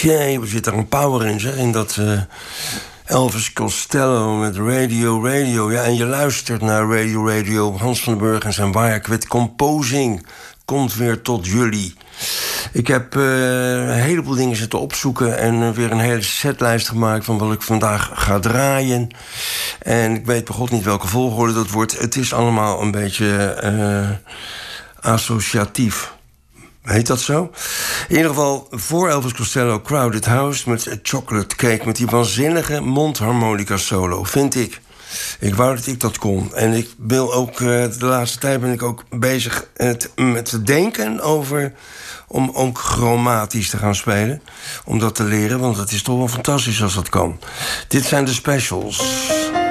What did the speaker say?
Jee, er zit daar een power in, zeg. In dat Elvis Costello met Radio. Ja, en je luistert naar Radio. Hans van den Burg en zijn Wirequit Composing komt weer tot jullie. Ik heb een heleboel dingen zitten opzoeken en weer een hele setlijst gemaakt van wat ik vandaag ga draaien. En ik weet bij God niet welke volgorde dat wordt. Het is allemaal een beetje associatief. Heet dat zo? In ieder geval voor Elvis Costello Crowded House met Chocolate Cake, met die waanzinnige mondharmonica solo, vind ik. Ik wou dat ik dat kon. En ik wil ook, de laatste tijd ben ik ook bezig met te denken over om ook chromatisch te gaan spelen. Om dat te leren, want het is toch wel fantastisch als dat kan. Dit zijn de specials.